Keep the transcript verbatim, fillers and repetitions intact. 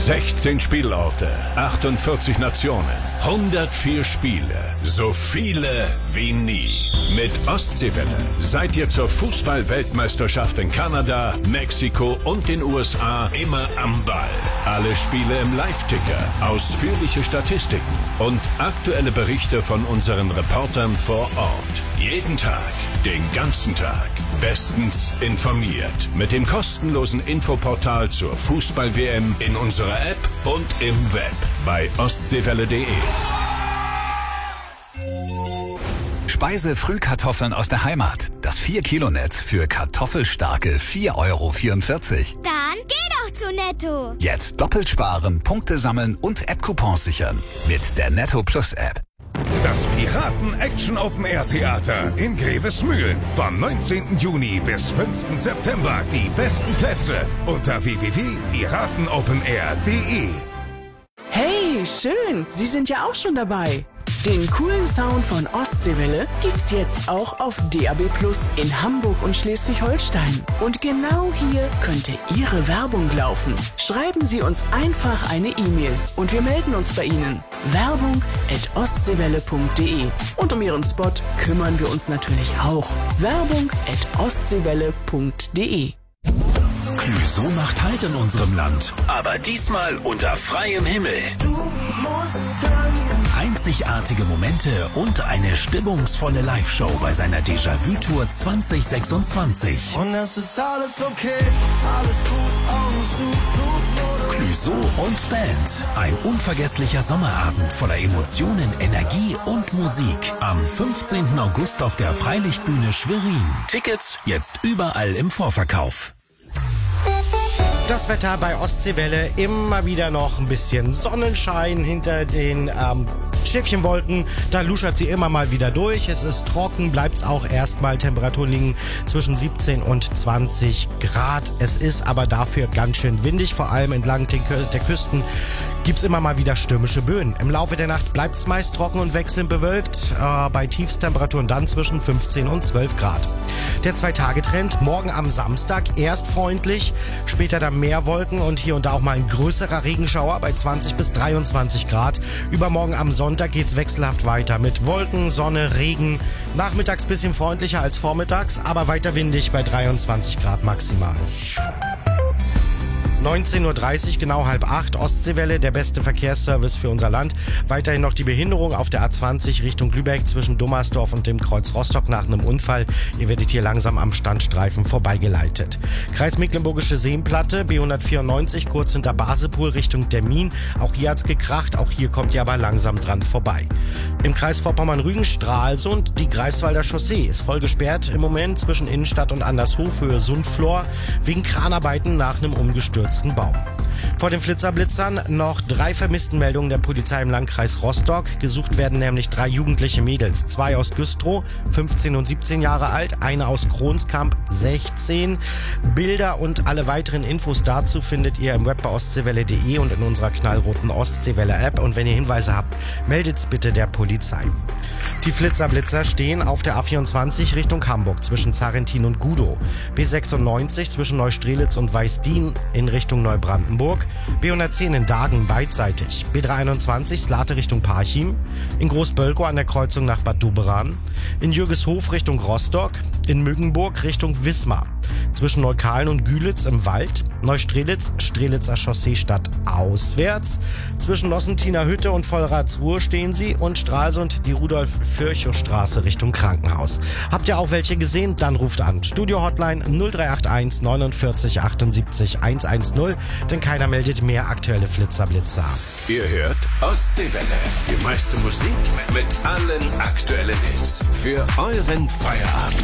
sechzehn Spielorte, achtundvierzig Nationen, hundertvier Spiele, so viele wie nie. Mit Ostseewelle seid ihr zur Fußball-Weltmeisterschaft in Kanada, Mexiko und den U S A immer am Ball. Alle Spiele im Live-Ticker, ausführliche Statistiken und aktuelle Berichte von unseren Reportern vor Ort. Jeden Tag, den ganzen Tag, bestens informiert. Mit dem kostenlosen Infoportal zur Fußball-W M in unserer App und im Web bei ostseewelle punkt de. Speise-Frühkartoffeln aus der Heimat. Das vier Kilo Netz für kartoffelstarke vier Euro vierundvierzig. Dann geh doch zu Netto. Jetzt doppelt sparen, Punkte sammeln und App-Coupons sichern. Mit der Netto Plus App. Das Piraten-Action-Open-Air-Theater in Grevesmühlen. Vom neunzehnten Juni bis fünften September. Die besten Plätze unter w w w punkt piratenopenair punkt de. Hey, schön! Sie sind ja auch schon dabei. Den coolen Sound von Ostseewelle gibt's jetzt auch auf D A B Plus in Hamburg und Schleswig-Holstein. Und genau hier könnte Ihre Werbung laufen. Schreiben Sie uns einfach eine E-Mail und wir melden uns bei Ihnen. Werbung at ostseewelle punkt de. Und um Ihren Spot kümmern wir uns natürlich auch. Werbung at ostseewelle punkt de. Clüso macht Halt in unserem Land, aber diesmal unter freiem Himmel. Du musst tanzen. Einzigartige Momente und eine stimmungsvolle Live-Show bei seiner Déjà-vu-Tour zwanzig sechsundzwanzig. Und es ist alles okay, alles gut, Augen zu, Flugmodus. Clüso und Band. Ein unvergesslicher Sommerabend voller Emotionen, Energie und Musik. Am fünfzehnten August auf der Freilichtbühne Schwerin. Tickets jetzt überall im Vorverkauf. Das Wetter bei Ostseewelle, immer wieder noch ein bisschen Sonnenschein hinter den ähm, Schiffchenwolken. Da luschert sie immer mal wieder durch. Es ist trocken, bleibt es auch erstmal. Temperaturen liegen zwischen siebzehn und zwanzig Grad. Es ist aber dafür ganz schön windig, vor allem entlang der Küsten gibt es immer mal wieder stürmische Böen. Im Laufe der Nacht bleibt es meist trocken und wechselnd bewölkt, äh, bei Tiefstemperaturen dann zwischen fünfzehn und zwölf Grad. Der Zwei-Tage-Trend, morgen am Samstag erst freundlich, später dann mehr Wolken und hier und da auch mal ein größerer Regenschauer bei zwanzig bis dreiundzwanzig Grad. Übermorgen am Sonntag geht's wechselhaft weiter mit Wolken, Sonne, Regen. Nachmittags bisschen freundlicher als vormittags, aber weiter windig bei dreiundzwanzig Grad maximal. neunzehn Uhr dreißig, genau halb acht, Ostseewelle, der beste Verkehrsservice für unser Land. Weiterhin noch die Behinderung auf der A zwanzig Richtung Lübeck zwischen Dummersdorf und dem Kreuz Rostock nach einem Unfall. Ihr werdet hier langsam am Standstreifen vorbeigeleitet. Kreis Mecklenburgische Seenplatte, B hundertvierundneunzig, kurz hinter Basepool Richtung Termin. Auch hier hat's gekracht, auch hier kommt ihr aber langsam dran vorbei. Im Kreis Vorpommern-Rügen, Stralsund, die Greifswalder Chaussee ist voll gesperrt im Moment zwischen Innenstadt und Andershof, Höhe Sundflor, wegen Kranarbeiten nach einem umgestürzten Baum. Vor den Flitzerblitzern noch drei Vermisstenmeldungen der Polizei im Landkreis Rostock. Gesucht werden nämlich drei jugendliche Mädels. Zwei aus Güstrow, fünfzehn und siebzehn Jahre alt, eine aus Kronskamp, sechzehn. Bilder und alle weiteren Infos dazu findet ihr im Web bei ostseewelle punkt de und in unserer knallroten Ostseewelle-App. Und wenn ihr Hinweise habt, meldet's bitte der Polizei. Die Flitzerblitzer stehen auf der A vierundzwanzig Richtung Hamburg zwischen Zarentin und Gudow. B sechsundneunzig zwischen Neustrelitz und Weißdien in Richtung Neubrandenburg. B hundertzehn in Dagen beidseitig. B dreiundzwanzig Slate Richtung Parchim. In Großbölkow an der Kreuzung nach Bad Doberan. In Jürgeshof Richtung Rostock. In Müggenburg Richtung Wismar. Zwischen Neukalen und Gülitz im Wald. Neustrelitz, Strelitzer Chaussee statt auswärts. Zwischen Nossentiner Hütte und Vollratsruhe stehen sie und Stralsund die Rudolf-Virchow-Straße Richtung Krankenhaus. Habt ihr auch welche gesehen? Dann ruft an. Studio-Hotline null drei acht eins neunundvierzig achtundsiebzig hundertzehn, denn keiner meldet mehr aktuelle Flitzerblitzer. Ihr hört Ostseewelle, die meiste Musik mit allen aktuellen Hits für euren Feierabend.